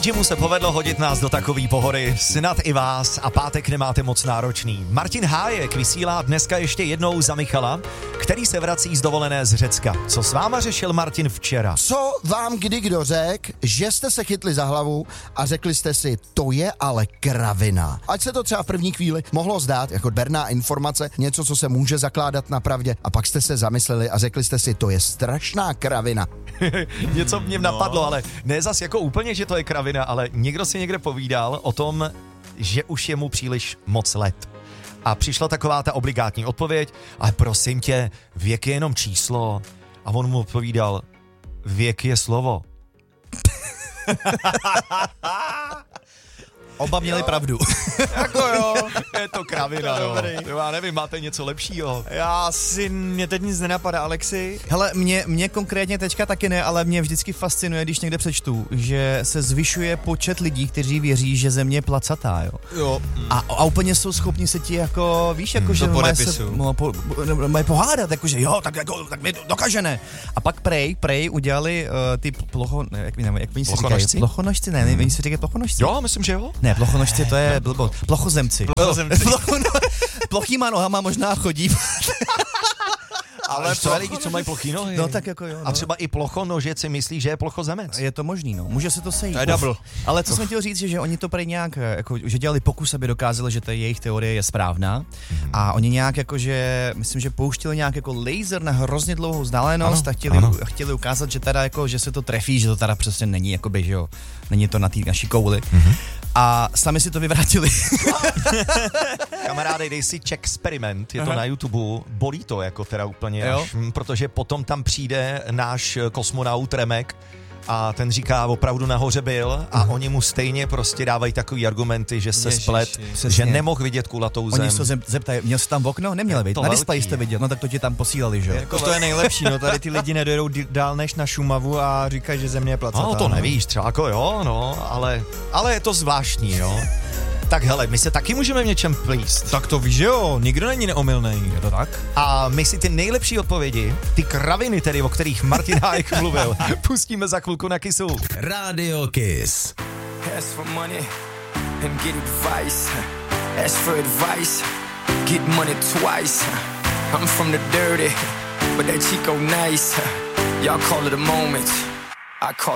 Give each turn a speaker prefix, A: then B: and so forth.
A: Jimu se povedlo hodit nás do takový pohory, snad i vás, a pátek nemáte moc náročný. Martin Hájek vysílá dneska ještě jednou za Michala, který se vrací z dovolené z Řecka. Co s váma řešil Martin včera?
B: Co vám kdy kdo řekl, že jste se chytli za hlavu a řekli jste si, to je ale kravina. Ať se to třeba v první chvíli mohlo zdát jako berná informace, něco, co se může zakládat na pravdě, a pak jste se zamysleli a řekli jste si, to je strašná kravina.
A: Něco mě napadlo, ale ne zas jako úplně, že to je kravina, ale někdo si někde povídal o tom, že už je mu příliš moc let. A přišla taková ta obligátní odpověď, ale prosím tě, věk je jenom číslo. A on mu odpovídal, věk je slovo.
C: Oba měli pravdu.
A: Jako jo, je to kravina, no. Já nevím, máte něco lepšího?
C: Mě teď nic nenapadá, Alexi. Hele, mě konkrétně teďka taky ne, ale mě vždycky fascinuje, když někde přečtu, že se zvyšuje počet lidí, kteří věří, že země je placatá, jo. A úplně jsou schopni se ti jako, víš, jako, že mají pohádat, jakože jo, tak mi dokaže ne. A pak prej udělali ty plochonožci, ne, oni se říkají plochonožci.
A: Jo, myslím, že jo.
C: Ne, plochonožci, to je blbost. Plochozemci. Plochýma nohama možná chodí.
A: Ale to je lidi, co mají plochý nohy.
C: No tak jako jo. No.
A: A třeba i plochonožec si myslí, že je plochozemec.
C: Je to možný, no. Může se to sejít.
A: To je double.
C: Ale co jsem chtěl říct, že oni to prej nějak, jako, že dělali pokus, aby dokázali, že ta jejich teorie je správná. A oni nějak jako, že myslím, že pouštili nějak jako laser na hrozně dlouhou vzdálenost a chtěli ukázat, že teda jako, že se to trefí, že to teda přesně není, jakoby, že jo. Není to na té naší kouli. A sami si to vyvrátili.
A: Kamaráde, dej si Checkexperiment, je to na YouTube, bolí to jako teda úplně až, protože potom tam přijde náš kosmonaut Remek a ten říká, opravdu nahoře byl a oni mu stejně prostě dávají takový argumenty, že se splet, že nemohl vidět kulatou zem.
C: Oni se zeptají, měl jsi tam v okno? Neměl být. Na displeji jste viděl, no tak to ti tam posílali, že jo?
D: Jako to je nejlepší, no tady ty lidi nedojedou dál než na Šumavu a říkají, že země je placatá.
A: No to nevíš, třeba jako jo, no, ale je to zvláštní, jo. Tak hele, my se taky můžeme v něčem plíst.
D: Tak to víš, že jo, nikdo není neomylnej, je to tak?
A: A my si ty nejlepší odpovědi, ty kraviny tedy, o kterých Martin Hájek mluvil, pustíme za chvilku na Kissu.
E: Radio Kiss.
F: Ask for money and get advice. Ask for advice, get money twice. I'm from the dirty, but that Chico nice. Y'all call it a moment, I call